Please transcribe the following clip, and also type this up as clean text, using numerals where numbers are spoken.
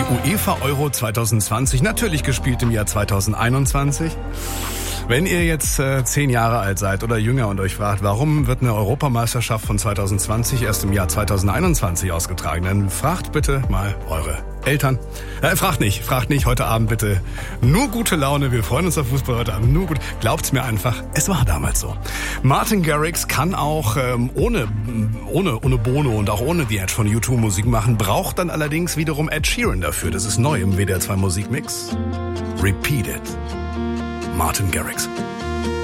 Die UEFA Euro 2020, natürlich gespielt im Jahr 2021. Wenn ihr jetzt 10 Jahre alt seid oder jünger und euch fragt, warum wird eine Europameisterschaft von 2020 erst im Jahr 2021 ausgetragen, dann fragt bitte mal eure Eltern. Fragt nicht, heute Abend bitte nur gute Laune, wir freuen uns auf Fußball heute Abend, nur gut. Glaubt's mir einfach, es war damals so. Martin Garrix kann auch ohne Bono und auch ohne The Edge von U2 Musik machen, braucht dann allerdings wiederum Ed Sheeran dafür. Das ist neu im WDR 2 Musikmix. Repeat It. Martin Garrix.